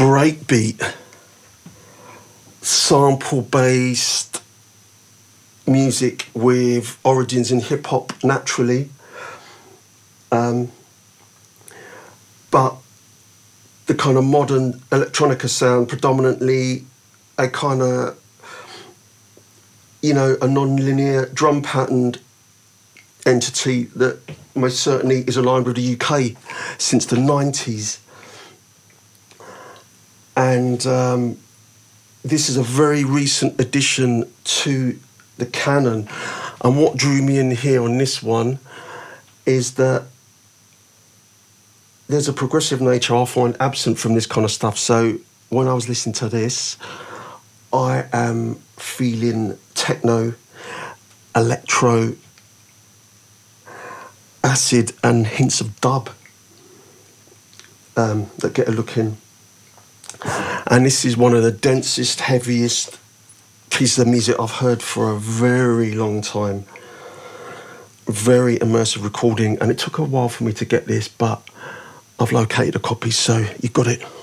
breakbeat, sample-based music with origins in hip-hop naturally. But the kind of modern electronica sound, predominantly a kind of, you know, a non-linear drum patterned entity that most certainly is aligned with the UK since the 90s. And this is a very recent addition to the canon. And what drew me in here on this one is that there's a progressive nature I find absent from this kind of stuff. So when I was listening to this, I am feeling techno, electro, acid and hints of dub that get a look in. And this is one of the densest, heaviest pieces of music I've heard for a very long time. Very immersive recording, and it took a while for me to get this, but I've located a copy, so you got it.